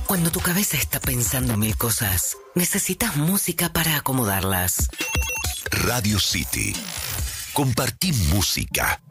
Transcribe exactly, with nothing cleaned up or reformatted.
Cuando tu cabeza está pensando mil cosas, necesitas música para acomodarlas. Radio City. Compartí música.